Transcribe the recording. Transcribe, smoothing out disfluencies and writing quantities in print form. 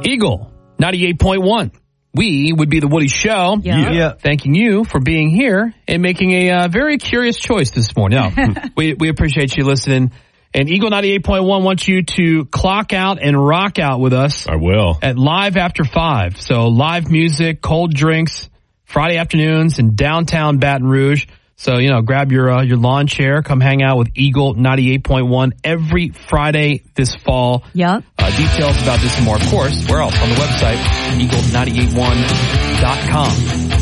Eagle 98.1. We would be the Woody Show. Yeah. Thanking you for being here and making a very curious choice this morning. No, we appreciate you listening. And Eagle 98.1 wants you to clock out and rock out with us. I will. At Live After 5. So live music, cold drinks, Friday afternoons in downtown Baton Rouge. So, grab your lawn chair, come hang out with Eagle 98.1 every Friday this fall. Yep. Details about this and more, of course, where else? On the website, eagle981.com.